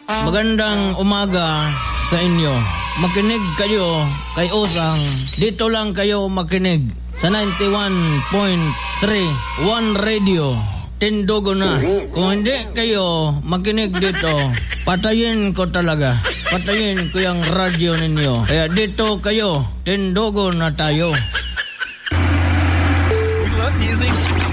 Magandang umaga sa inyo. Makinig kayo kay Osang. Dito lang kayo makinig sa 91.3 One Radio. Tindugo na. Kung hindi kayo makinig dito, patayin ko talaga. Patayin ko yung radyo ninyo. Kaya dito kayo, tindugo na tayo. We love music.